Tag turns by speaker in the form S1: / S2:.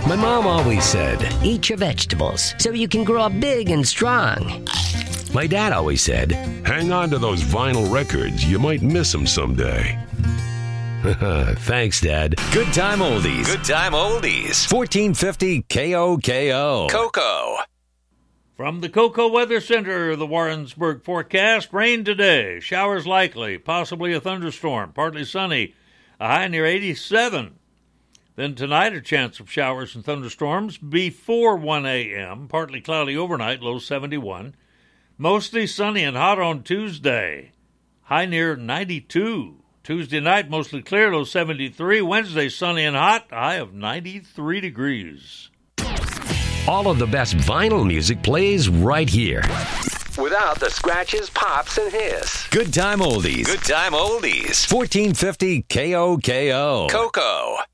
S1: My mom always said, eat your vegetables so you can grow up big and strong. My dad always said,
S2: hang on to those vinyl records. You might miss them someday.
S1: Thanks, Dad.
S3: Good time oldies.
S4: Good time oldies.
S3: 1450 KOKO.
S4: Coco.
S5: From the Coco Weather Center, the Warrensburg forecast. Rain today. Showers likely. Possibly a thunderstorm. Partly sunny. A high near 87. Then tonight, a chance of showers and thunderstorms before 1 a.m. Partly cloudy overnight. Low 71. Mostly sunny and hot on Tuesday. High near 92. Tuesday night, mostly clear, low 73. Wednesday, sunny and hot, high of 93 degrees.
S1: All of the best vinyl music plays right here.
S4: Without the scratches, pops, and hiss.
S3: Good time oldies.
S4: Good time oldies.
S3: 1450 KOKO.
S4: Coco.